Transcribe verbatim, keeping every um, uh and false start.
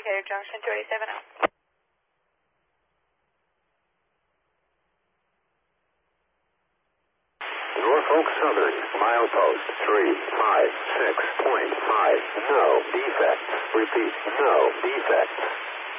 indicator junction two eighty-seven oh. Norfolk Southern, milepost three five six point five. No defects. Repeat, no defects.